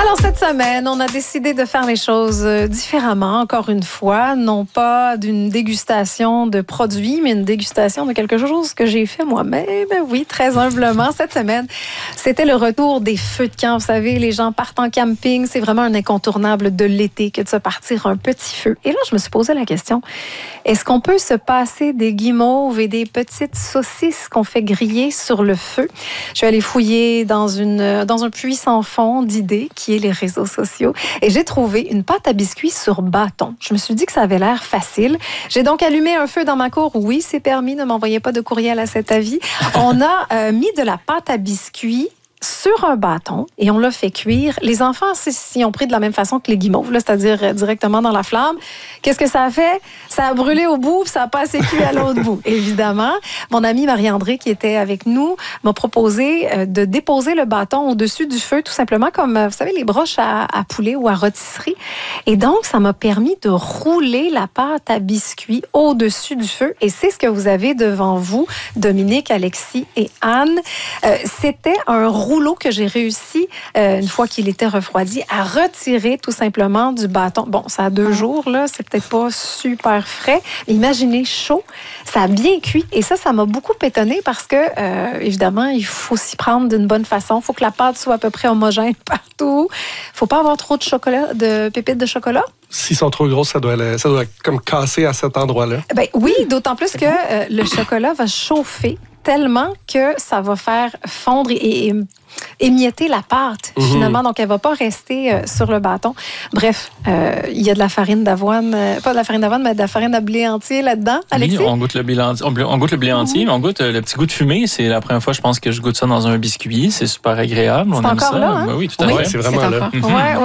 Alors, cette semaine, on a décidé de faire les choses différemment, encore une fois. Non pas d'une dégustation de produits, mais une dégustation de quelque chose que j'ai fait moi-même. Oui, très humblement. Cette semaine, c'était le retour des feux de camp. Vous savez, les gens partent en camping. C'est vraiment un incontournable de l'été que de se partir un petit feu. Et là, je me suis posé la question, est-ce qu'on peut se passer des guimauves et des petites saucisses qu'on fait griller sur le feu? Je suis allée fouiller dans un puits sans fond d'idées qui est les réseaux sociaux. Et j'ai trouvé une pâte à biscuits sur bâton. Je me suis dit que ça avait l'air facile. J'ai donc allumé un feu dans ma cour. Oui, c'est permis. Ne m'envoyez pas de courriel à cet avis. On a mis de la pâte à biscuits sur un bâton et on l'a fait cuire. Les enfants, s'y ont pris de la même façon que les guimauves, là, c'est-à-dire directement dans la flamme. Qu'est-ce que ça a fait? Ça a brûlé au bout, puis ça n'a pas assez cuit à l'autre bout. Évidemment, mon amie Marie-André, qui était avec nous, m'a proposé de déposer le bâton au-dessus du feu, tout simplement comme, vous savez, les broches à poulet ou à rôtisserie. Et donc, ça m'a permis de rouler la pâte à biscuits au-dessus du feu. Et c'est ce que vous avez devant vous, Dominique, Alexis et Anne. C'était un rouleau que j'ai réussi, une fois qu'il était refroidi, à retirer tout simplement du bâton. Bon, ça a 2 jours, là, c'est peut-être pas super frais. Imaginez chaud, ça a bien cuit. Et ça m'a beaucoup étonnée parce que, évidemment, il faut s'y prendre d'une bonne façon. Il faut que la pâte soit à peu près homogène partout. Il ne faut pas avoir trop de chocolat, de pépites de chocolat. S'ils sont trop grosses, ça doit comme casser à cet endroit-là. Ben oui, d'autant plus que le chocolat va chauffer tellement que ça va faire fondre et émietter la pâte, finalement. Donc, elle ne va pas rester sur le bâton. Bref, il y a de la farine d'avoine, pas de la farine d'avoine, mais de la farine à blé entier là-dedans. Alexis? Oui, on goûte le blé entier, mais on goûte le petit goût de fumée. C'est la première fois, je pense, que je goûte ça dans un biscuit. C'est super agréable. C'est encore là, hein? Oui, tout à fait. C'est vraiment là. Ouais.